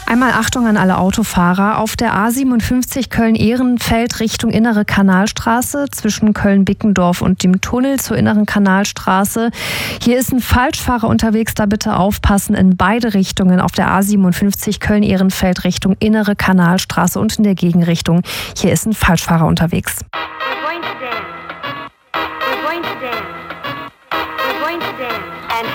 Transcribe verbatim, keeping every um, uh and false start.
Einmal Achtung an alle Autofahrer. Auf der A siebenundfünfzig Köln-Ehrenfeld Richtung Innere Kanalstraße zwischen Köln-Bickendorf und dem Tunnel zur Inneren Kanalstraße. Hier ist ein Falschfahrer unterwegs, da bitte aufpassen in beide Richtungen. Auf der A siebenundfünfzig Köln-Ehrenfeld Richtung Innere Kanalstraße und in der Gegenrichtung. Hier ist ein Falschfahrer unterwegs. We're going to dance. We're going to dance.